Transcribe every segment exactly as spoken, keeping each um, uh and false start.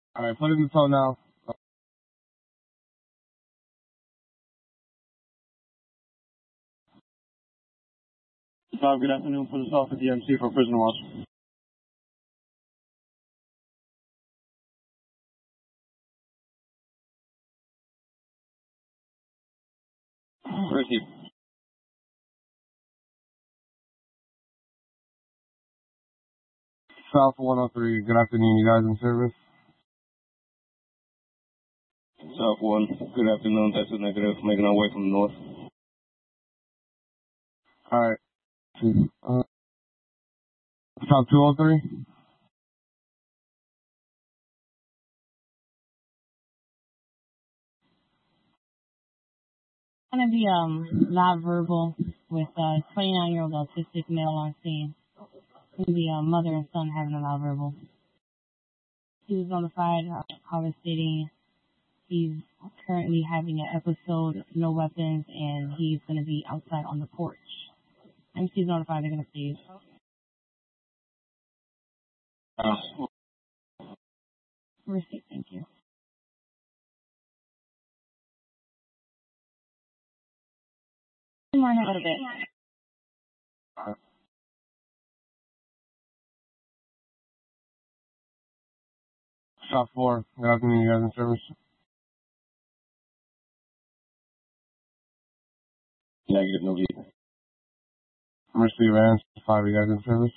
Alright, put it in the phone now. five, good afternoon. Put us off at the M C for prisoner watch. Receive. South one oh three, good afternoon. You guys in service? South one, good afternoon. That's a negative. Making our way from the north. Alright. Uh, South two oh three? Gonna be um live verbal with a twenty-nine year old autistic male on scene. Gonna be a mother and son having a live verbal. He was notified, uh, caller stating he's currently having an episode, no weapons, and he's gonna be outside on the porch. M C's notified they're gonna see. Uh, Receipt, thank you. More in a little bit. uh, South four, good afternoon. You guys in service? Negative, no lead. Receive answer five, you guys in service?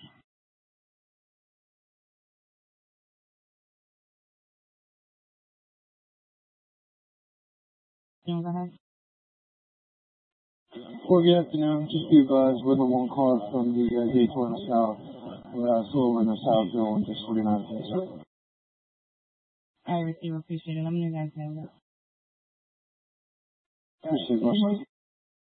You know, go ahead. Well, good afternoon. Just be advised, we're the one car from the uh, Daytona South. We're uh, still in the South Zone, just forty-nine minutes. I receive, appreciate it. Let me know you guys know that. Receive,